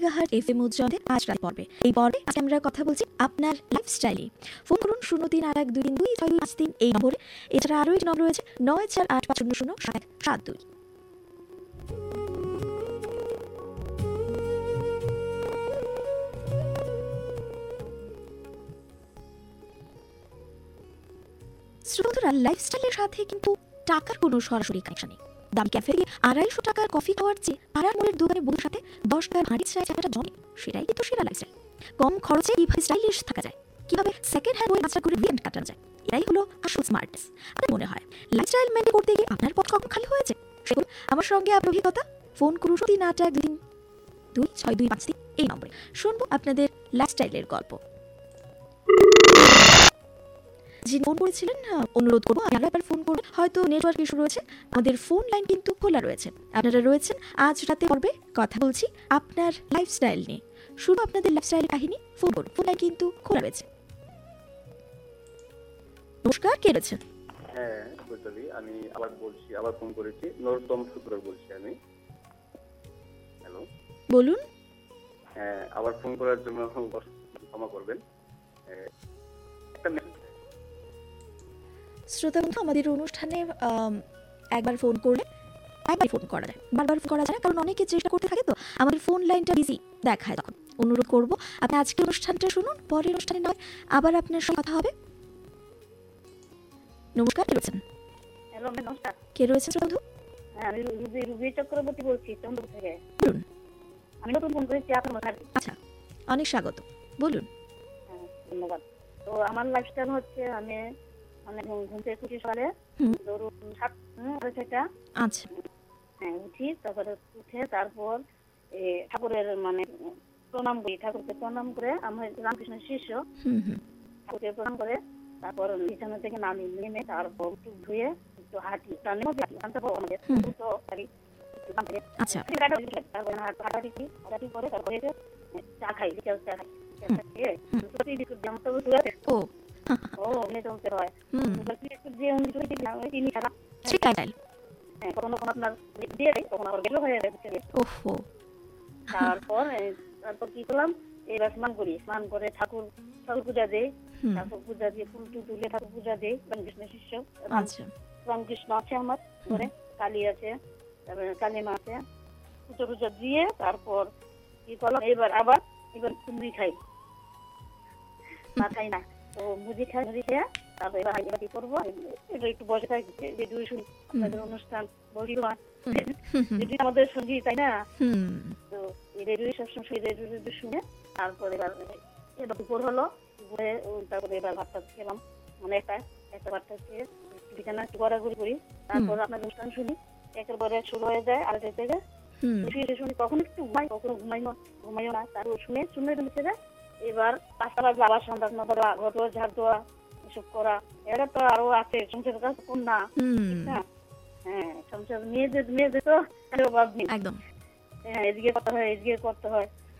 Megahertz FM উচ্চারণে আজ রাত পর্বে। এই পর্বে আজকে আমরা কথা বলছি আপনার লাইফস্টাইলে। ফোন করুন 0381232653 এই নম্বরে। এছাড়া আরও একটি নম্বর রয়েছে 9485000772। শ্রোতারা, লাইফস্টাইলের সাথে কিন্তু টাকার কোনো সরাসরি কানেকশন নেই। দাম ক্যাফে গিয়ে 250 টাকার কফি খাওয়ার চেয়ে পাড়ার মোড়ের দোকানে বন্ধুর সাথে 10 টাকার হাঁড়ি চায় টাকাটা জমে, সেটাই কিন্তু সেরা লাইফস্টাইল। কম খরচে কিভাবে স্টাইলিশ থাকা যায়, কিভাবে সেকেন্ড হ্যান্ড বই বাছাই করে রিয়েন্ট কাটানো যায়, এটাই হলো আসল স্মার্টনেস। আমার মনে হয় লাইফস্টাইল মেনটেন করতে গিয়ে আপনার পথ কখন খালি হয়েছে, সেগুলো আমার সঙ্গে আপনার অভিজ্ঞতা। ফোন করুন 0381232653 এই নম্বরে। শুনবো আপনাদের লাইফস্টাইলের গল্প। যিনি ফোন করেছিলেন, অনুরোধ করবো আপনারা একবার ফোন করবেন। হয়তো নেটওয়ার্ক ইস্যু রয়েছে, আমাদের ফোন লাইন কিন্তু খোলা রয়েছে। আপনারা রয়েছেন আজ রাতে পর্বে, কথা বলছি আপনার লাইফস্টাইল নিয়ে। শুনো আপনাদের লাইফস্টাইলের কাহিনী, ফোন করুন, ফোন লাইন কিন্তু খোলা রয়েছে। নমস্কার, কে রয়েছেন? হ্যাঁ বুঝলি, আমি আবার ফোন করেছি, নরোত্তম সূত্র বলছি আমি। হ্যালো, বলুন। হ্যাঁ, আবার ফোন করার জন্য ক্ষমা করবেন। একটা শ্রোতা বন্ধু, আমাদের অনুষ্ঠানে একবার ফোন করলে একবার ফোন করা যায়, বারবার ফোন করা যায় না, কারণ অনেকে চেষ্টা করতে থাকে, তো আমাদের ফোন লাইনটা বিজি দেখায়। তখন অনুরোধ করবো আপনি আজকে অনুষ্ঠানটা শুনুন, পরের অনুষ্ঠানে নয় আবার আপনার সঙ্গে কথা হবে। নমস্কার, কে রয়েছেন? হ্যালো, নমস্কার। কে রয়েছেন বন্ধু? আমি রুবি চক্রবর্তী বলছি চন্দ্রপুর থেকে। বলুন। আমি নতুন ফোন করেছি আপনার মনে। আচ্ছা, অনেক স্বাগত, বলুন। হ্যাঁ, ধন্যবাদ। তো আমার লাইফস্টাইল হচ্ছে, আমি মানে ঘুম থেকে উঠি সকালে ধরুন 7:30। আচ্ছা। হ্যাঁ, উঠি, তারপরে তারপর ঠাকুরের মানে প্রণাম করি, ঠাকুরকে প্রণাম করে, আমার রামকৃষ্ণের শিষ্য, ঠাকুরকে প্রণাম করে তারপর বিছানা থেকে নেমে তারপর মুখ ধুয়ে একটু হাঁটি, হাঁটাহাঁটি করে তারপরে চা খাই, বিকেল চা খাই। কখনো আপনার দিয়ে দেয়, কখনো আবার বেলো হয়ে যায়। তারপর কি করলাম, এবার স্নান করে ঠাকুর পূজা দেই, ঠাকুর পূজা দিয়ে ফুল টুল তুলে ঠাকুর পূজা দেই। রামকৃষ্ণ শিষ্য, রামকৃষ্ণ আছে আমার ঘরে, কালী আছে, তারপরে কালী মা আছে, পুজো টুজো দিয়ে তারপর কি করলাম, এবার মুড়ি খাই, না খাই না, তো মুড়ি খেয়ে তারপর এবার কি করবো, একটু বসে থাকি, রেডিও শুনি, আপনাদের অনুষ্ঠান বলি রেডিও আমাদের সঙ্গী, তাই না? তো এই রেডিও সবসময় রেডিও শুনে তারপর এবার দুপুর হলো, দুপুরে তারপরে এবার ভাতটা খেলাম, মানে একটা ভাতটা খেয়ে বিছানা একটু গড়াগড়ি করি, তারপর আপনার অনুষ্ঠান শুনি, একেবারে শুরু হয়ে যায় 8টা থেকে। শুনি, কখন একটু ঘুমাই, কখনো ঘুমাইও না, তারপর শুনে নিচে যায়। এবার 5টা বাজে আবার সন্ধ্যা ঘর ঝাড় দেওয়া, এসব করা। এরা তো আরো আছে সংসারের কাজ কোন না, হ্যাঁ, সংসার মেয়েদের তো অভাব নেই। একদম, হ্যাঁ, এদিকে করতে হয়